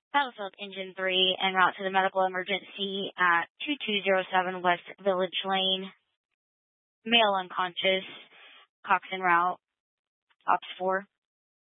Battlefield Engine 3 en route to the medical emergency at 2207 West Village Lane. Male unconscious. Cox en route. Ops 4.